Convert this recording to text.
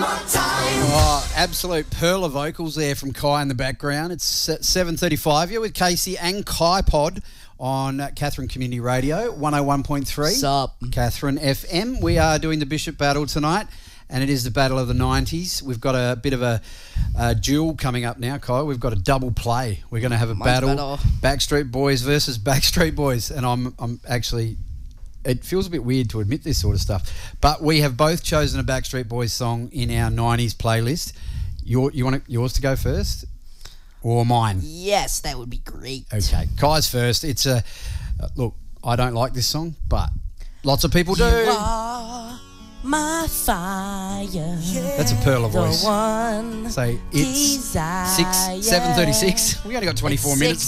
Oh, absolute pearl of vocals there from Kai in the background. It's 7:35. You're with Casey and Kai Pod on Catherine Community Radio, 101.3. Sup? Catherine FM. We are doing the Bishop Battle tonight, and it is the battle of the 90s. We've got a bit of a duel coming up now, Kai. We've got a double play. We're going to have a battle. Backstreet Boys versus Backstreet Boys, and I'm actually... It feels a bit weird to admit this sort of stuff, but we have both chosen a Backstreet Boys song in our 90s playlist. You want yours to go first or mine? Yes, that would be great. Okay, Kai's first. It's a... look, I don't like this song, but lots of people do. You are my fire. That's a pearl of voice. The one So it's 7:36. We only got 24 minutes.